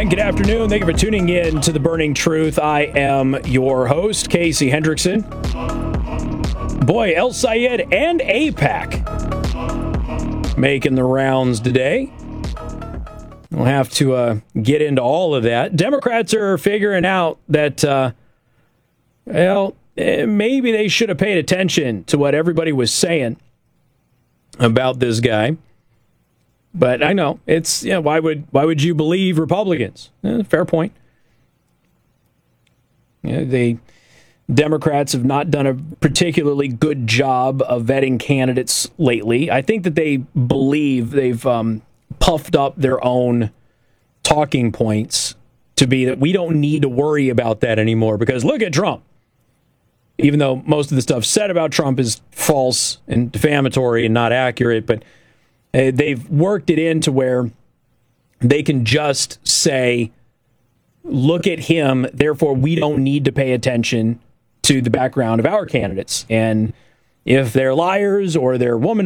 And good afternoon. Thank you for tuning in to The Burning Truth. I am your host, Casey Hendrickson. Boy, El Sayed and AIPAC making the rounds today. We'll have to get into all of that. Democrats are figuring out that, maybe they should have paid attention to what everybody was saying about this guy. But I know it's why would you believe Republicans? Fair point. The Democrats have not done a particularly good job of vetting candidates lately. I think that they believe they've puffed up their own talking points to be that we don't need to worry about that anymore because look at Trump. Even though most of the stuff said about Trump is false and defamatory and not accurate, but they've worked it into where they can just say, look at him, therefore we don't need to pay attention to the background of our candidates. And if they're liars or they're